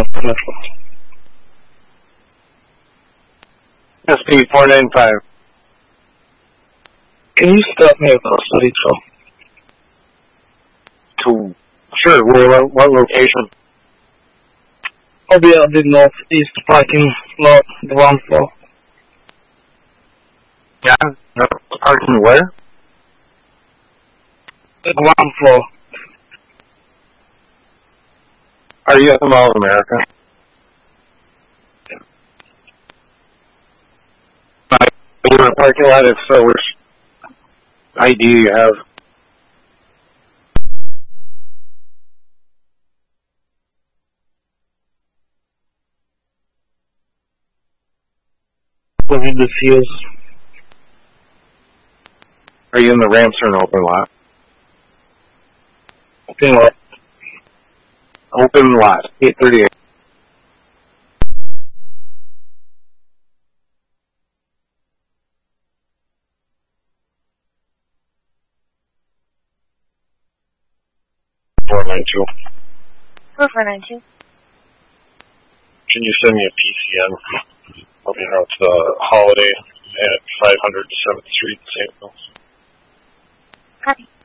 SP495. Can you stop me about study tour? Sure, what location? I'll be at the northeast parking lot, the ground floor. Yeah, parking where? The ground floor. Are you at the Mall of America? Are you in a parking lot? If so, which ID do you have? Was it the Sears? Are you in the Ramshorn open lot? Open lot. Open lot, 838. $492. Can you send me a PCN? I'll be out to Holiday at 500 7th Street, St. Louis. Copy.